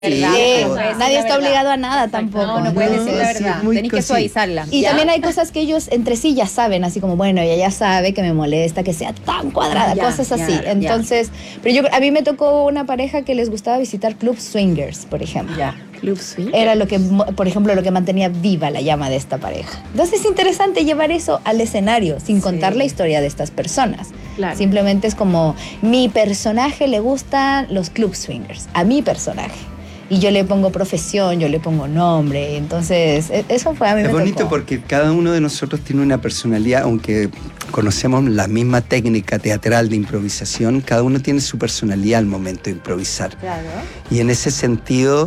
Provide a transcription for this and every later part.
Nadie está obligado a nada tampoco. No puedes decir la verdad. Tenés que suavizarla. Y también hay cosas que ellos entre sí ya saben, así como, bueno, ella ya sabe que me molesta que sea tan cuadrada, cosas así. Entonces, pero a mí me tocó una pareja que les gustaba visitar club swingers, por ejemplo. Club swingers. Era lo que, por ejemplo, lo que mantenía viva la llama de esta pareja. Entonces es interesante llevar eso al escenario, sin contar la historia de estas personas. Claro. Simplemente es como, mi personaje le gustan los club swingers, a mi personaje. Y yo le pongo profesión, yo le pongo nombre. Entonces, eso fue a mí me tocó. Es bonito porque cada uno de nosotros tiene una personalidad, aunque conocemos la misma técnica teatral de improvisación, cada uno tiene su personalidad al momento de improvisar. Claro. Y en ese sentido,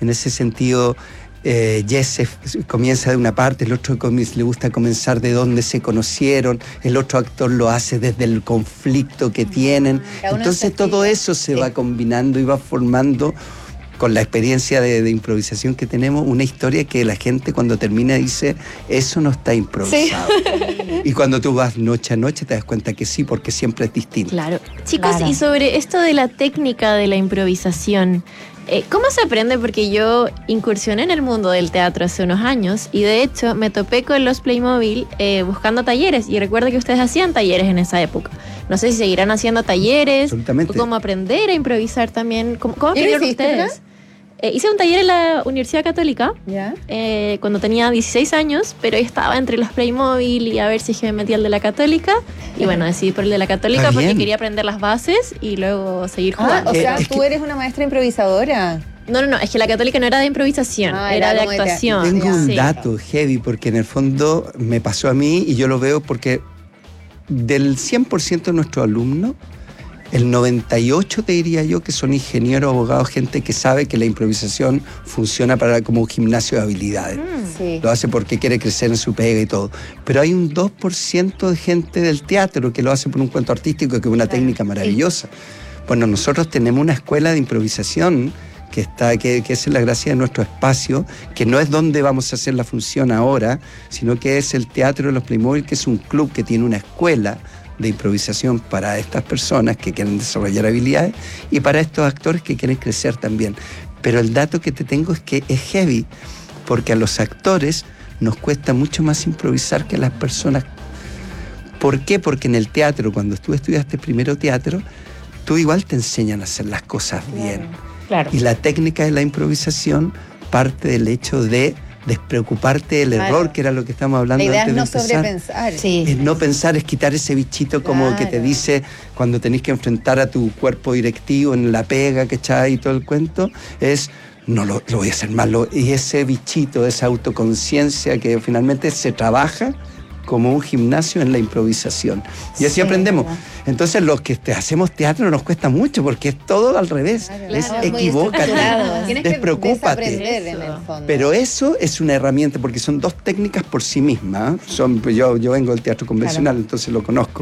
Jesse comienza de una parte, el otro le gusta comenzar de dónde se conocieron, el otro actor lo hace desde el conflicto que tienen. Entonces todo eso se va combinando y va formando, con la experiencia de improvisación que tenemos, una historia que la gente cuando termina dice, eso no está improvisado. Sí. Y cuando tú vas noche a noche te das cuenta que sí, porque siempre es distinto. Claro. Chicos, y sobre esto de la técnica de la improvisación, ¿cómo se aprende? Porque yo incursioné en el mundo del teatro hace unos años y de hecho me topé con los Playmobil buscando talleres, y recuerdo que ustedes hacían talleres en esa época. No sé si seguirán haciendo talleres o cómo aprender a improvisar también. ¿Cómo aprendieron ustedes? Hice un taller en la Universidad Católica cuando tenía 16 años, pero estaba entre los Playmobil y a ver si es que me metía el de la Católica. Y bueno, decidí por el de la Católica porque quería aprender las bases y luego seguir jugando. O sea, tú eres una maestra improvisadora. No, es que la Católica no era de improvisación, era de actuación. Tengo un dato heavy, porque en el fondo me pasó a mí y yo lo veo porque del 100% de nuestros alumnos, el 98% te diría yo que son ingenieros, abogados, gente que sabe que la improvisación funciona como un gimnasio de habilidades. Lo hace porque quiere crecer en su pega y todo. Pero hay un 2% de gente del teatro que lo hace por un cuento artístico, que es una técnica maravillosa. Bueno, nosotros tenemos una escuela de improvisación que es la gracia de nuestro espacio, que no es donde vamos a hacer la función ahora, sino que es el Teatro de los Playmobil, que es un club que tiene una escuela de improvisación para estas personas que quieren desarrollar habilidades y para estos actores que quieren crecer también. Pero el dato que te tengo es que es heavy, porque a los actores nos cuesta mucho más improvisar que a las personas. ¿Por qué? Porque en el teatro, cuando tú estudiaste primero teatro, tú igual te enseñan a hacer las cosas bien. Claro. Y la técnica de la improvisación parte del hecho de despreocuparte del error, que era lo que estamos hablando antes de empezar. La idea es no sobrepensar. Es no pensar, es quitar ese bichito como que te dice cuando tenés que enfrentar a tu cuerpo directivo en la pega, ¿cachai? Y todo el cuento, es no lo voy a hacer mal. Y ese bichito, esa autoconciencia que finalmente se trabaja como un gimnasio en la improvisación. Y así aprendemos. Entonces los que hacemos teatro nos cuesta mucho porque es todo al revés. Es equivócate, despreocúpate. Pero eso es una herramienta porque son dos técnicas por sí mismas. Yo vengo del teatro convencional, entonces lo conozco.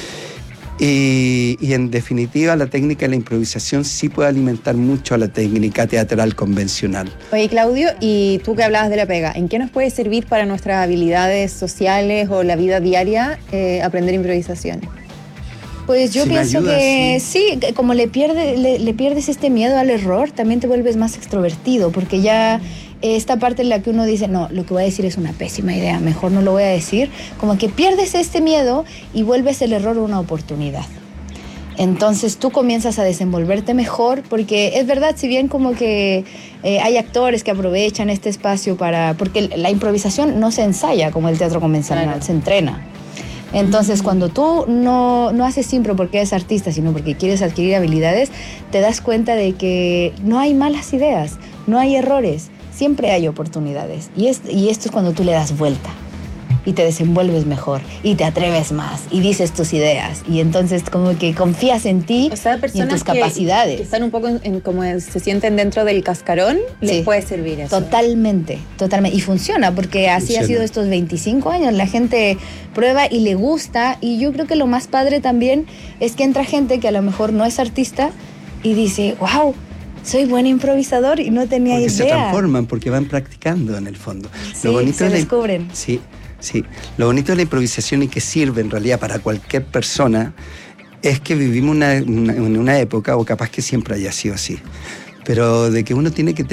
Y en definitiva la técnica de la improvisación sí puede alimentar mucho a la técnica teatral convencional. Oye, Claudio, y tú que hablabas de la pega, ¿en qué nos puede servir para nuestras habilidades sociales o la vida diaria aprender improvisación? Pues yo pienso que sí, como le pierdes este miedo al error, también te vuelves más extrovertido, porque ya esta parte en la que uno dice, no, lo que voy a decir es una pésima idea, mejor no lo voy a decir, como que pierdes este miedo y vuelves el error una oportunidad. Entonces tú comienzas a desenvolverte mejor, porque es verdad, si bien como que hay actores que aprovechan este espacio porque la improvisación no se ensaya como el teatro convencional, se entrena. Entonces, cuando tú no haces impro porque eres artista, sino porque quieres adquirir habilidades, te das cuenta de que no hay malas ideas, no hay errores, siempre hay oportunidades. Y esto es cuando tú le das vuelta y te desenvuelves mejor y te atreves más y dices tus ideas y entonces como que confías en ti, o sea, y en tus capacidades. Que están un poco como se sienten dentro del cascarón, les puede servir eso. Totalmente. Y funciona porque así ha sido estos 25 años. La gente prueba y le gusta, y yo creo que lo más padre también es que entra gente que a lo mejor no es artista y dice, wow, soy buen improvisador y no tenía idea. Se transforman porque van practicando en el fondo. Sí, se descubren. Sí, lo bonito de la improvisación y que sirve en realidad para cualquier persona es que vivimos en una época, o capaz que siempre haya sido así, pero de que uno tiene que